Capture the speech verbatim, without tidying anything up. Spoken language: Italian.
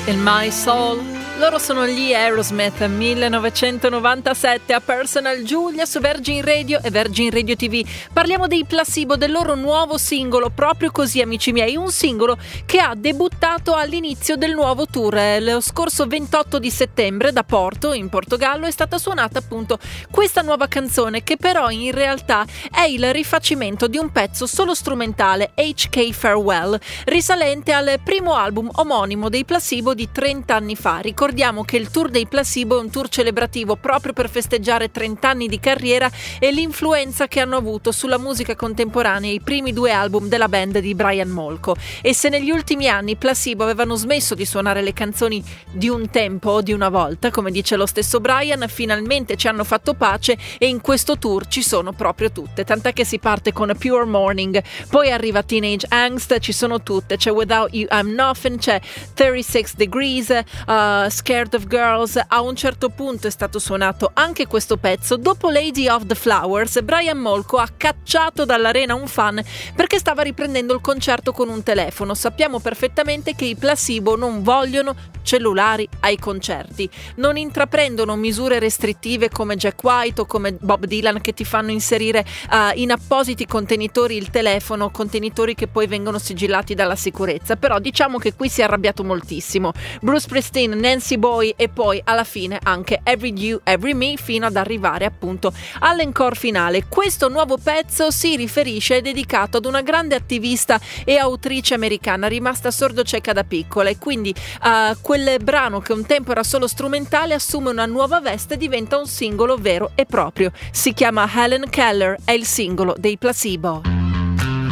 In My Soul. Loro sono gli Aerosmith, millenovecentonovantasette, a Personal Giulia su Virgin Radio e Virgin Radio ti vu. Parliamo dei Placebo, del loro nuovo singolo, proprio così amici miei, un singolo che ha debuttato all'inizio del nuovo tour. Lo scorso ventotto di settembre da Porto, in Portogallo, è stata suonata appunto questa nuova canzone, che però in realtà è il rifacimento di un pezzo solo strumentale, H K Farewell, risalente al primo album omonimo dei Placebo di trenta anni fa. Ricordiamo che il tour dei Placebo è un tour celebrativo proprio per festeggiare trenta anni di carriera e l'influenza che hanno avuto sulla musica contemporanea i primi due album della band di Brian Molko. E se negli ultimi anni i Placebo avevano smesso di suonare le canzoni di un tempo o di una volta, come dice lo stesso Brian, finalmente ci hanno fatto pace e in questo tour ci sono proprio tutte, tant'è che si parte con Pure Morning, poi arriva Teenage Angst, ci sono tutte, c'è Without You I'm Nothing, c'è thirty-six degrees, uh, Scared of Girls. A un certo punto è stato suonato anche questo pezzo. Dopo Lady of the Flowers, Brian Molko ha cacciato dall'arena un fan perché stava riprendendo il concerto con un telefono. Sappiamo perfettamente che i Placebo non vogliono cellulari ai concerti, non intraprendono misure restrittive come Jack White o come Bob Dylan, che ti fanno inserire uh, in appositi contenitori il telefono, contenitori che poi vengono sigillati dalla sicurezza. Però diciamo che qui si è arrabbiato moltissimo Bruce Springsteen, Nancy Boy e poi alla fine anche Every You, Every Me, fino ad arrivare appunto all'encore finale. Questo nuovo pezzo si riferisce, è dedicato ad una grande attivista e autrice americana rimasta sordocieca da piccola, e quindi uh, quel brano che un tempo era solo strumentale assume una nuova veste e diventa un singolo vero e proprio. Si chiama Helen Keller, è il singolo dei Placebo.